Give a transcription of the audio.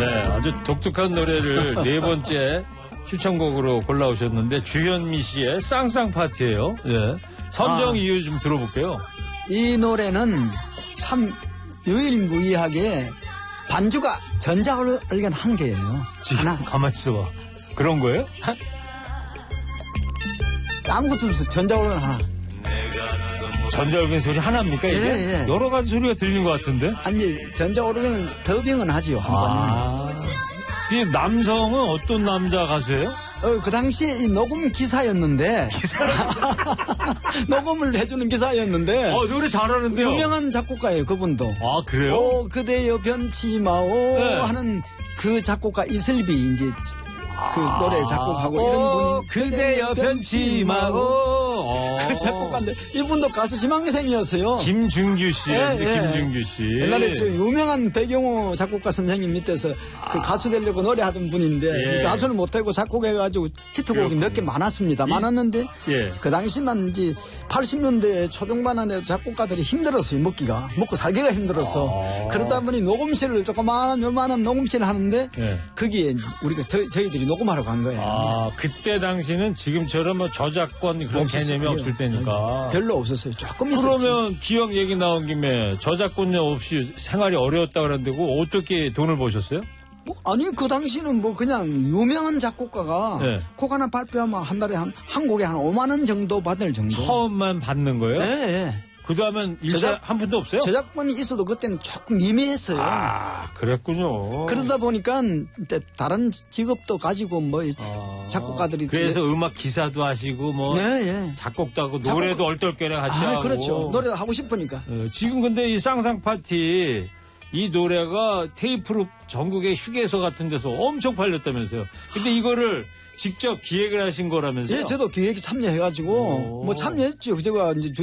네, 아주 독특한 노래를 네 번째 추천곡으로 골라오셨는데 주현미 씨의 쌍쌍파티예요. 예. 선정 이유 좀 들어볼게요. 이 노래는 참 유일무이하게 반주가 전자올겐 한 개예요. 하나. 가만히 있어봐. 그런 거예요? 아무것도 없어. 전자올겐 하나. 전자올겐 소리 하나입니까 이게? 예. 여러 가지 소리가 들리는 것 같은데? 아니 전자올겐은 더빙은 하지요. 한 번은. 이 남성은 어떤 남자 가수예요? 그 당시에 이 녹음 기사였는데. 녹음을 해주는 기사였는데. 노래 잘하는데요? 유명한 작곡가예요, 그분도. 아, 그래요? 오, 그대여 변치 마오 네. 하는 그 작곡가 이슬비, 이제 그 노래 작곡하고 이런 분이. 그대여 변치 마오. 그 작곡가인데, 이분도 가수 지망생이었어요. 김준규 씨. 예. 김준규 씨. 옛날에 저 유명한 백영호 작곡가 선생님 밑에서 그 가수 되려고 노래하던 분인데 예. 가수는 못하고 작곡해가지고 히트곡이 몇 개 많았습니다. 많았는데 예. 그 당시만 이제 80년대 초중반에 작곡가들이 힘들었어요. 먹고 살기가 힘들어서 그러다 보니 녹음실을 요만한 녹음실을 하는데 예. 거기에 우리가 저희들이 녹음하러 간 거예요. 그때 당시는 지금처럼 뭐 저작권 그런 개념이 없을 때니까. 별로 없었어요. 조금 있었지. 그러면 기왕 얘기 나온 김에 저작권 없이 생활이 어려웠다 그러는데 어떻게 돈을 버셨어요? 아니 그 당시는 뭐 그냥 유명한 작곡가가 네. 곡 하나 발표하면 한 달에 한 곡에 한 5만 원 정도 받을 정도. 처음만 받는 거예요? 네. 그 다음엔 일사 한 푼도 없어요? 저작권이 있어도 그때는 조금 미미했어요. 그랬군요. 그러다 보니까 다른 직업도 가지고 뭐 작곡가들이 그래서 음악 기사도 하시고 뭐 네. 작곡도 하고 노래도 얼떨결에 같이 하고. 그렇죠. 노래도 하고 싶으니까. 지금 근데 이 쌍쌍파티 이 노래가 테이프로 전국의 휴게소 같은 데서 엄청 팔렸다면서요. 근데 이거를 직접 기획을 하신 거라면서요? 예, 저도 기획에 참여해가지고 뭐 참여했죠. 제가 이제